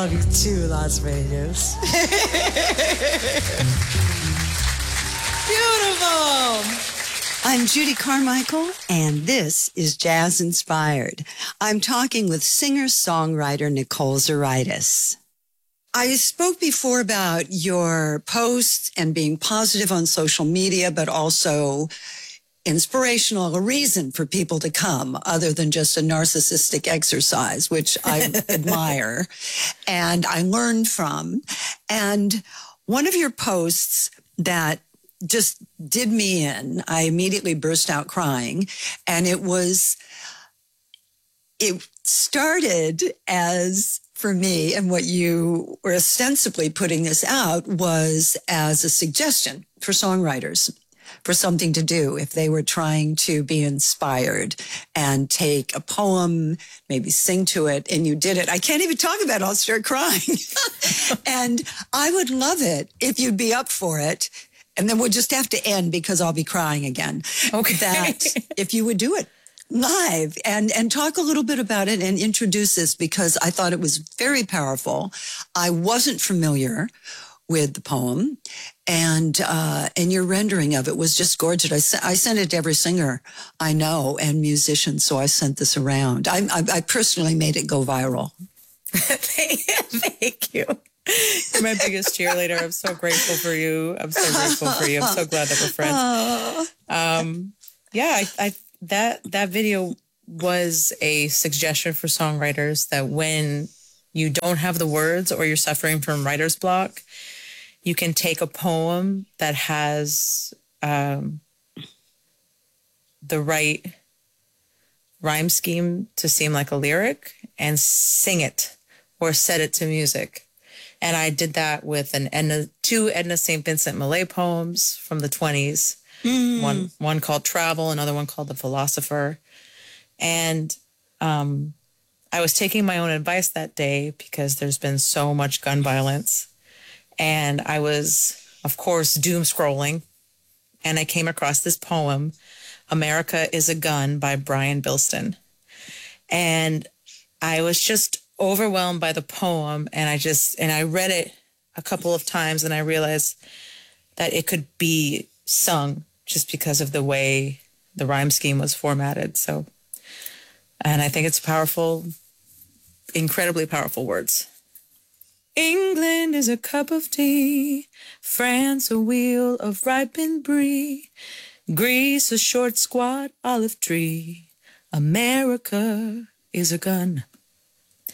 love you too, Las Vegas. Beautiful. I'm Judy Carmichael, and this is Jazz Inspired. I'm talking with singer-songwriter Nicole Zaritis. I spoke before about your posts and being positive on social media, but also inspirational, a reason for people to come other than just a narcissistic exercise, which I admire and I learned from. And one of your posts that just did me in, I immediately burst out crying. And it started as, for me, and what you were ostensibly putting this out was as a suggestion for songwriters, for something to do if they were trying to be inspired and take a poem, maybe sing to it, and you did it. I can't even talk about it. I'll start crying. And I would love it if you'd be up for it. And then we'll just have to end because I'll be crying again. Okay. That if you would do it live and talk a little bit about it and introduce this, because I thought it was very powerful. I wasn't familiar with the poem, and your rendering of it was just gorgeous. I sent it to every singer I know and musician, so I sent this around. I personally made it go viral. Thank you. You're my biggest cheerleader. I'm so grateful for you. I'm so grateful for you. I'm so glad that we're friends. That video was a suggestion for songwriters that when you don't have the words or you're suffering from writer's block, you can take a poem that has the right rhyme scheme to seem like a lyric and sing it or set it to music. And I did that with two Edna St. Vincent Millay poems from the 20s. One called Travel, another one called The Philosopher. And I was taking my own advice that day because there's been so much gun violence. And I was, of course, doom scrolling. And I came across this poem, America is a Gun by Brian Bilston. And I was just overwhelmed by the poem. And I read it a couple of times and I realized that it could be sung just because of the way the rhyme scheme was formatted. So, and I think it's powerful, incredibly powerful words. England is a cup of tea, France a wheel of ripened brie, Greece a short squat olive tree, America is a gun.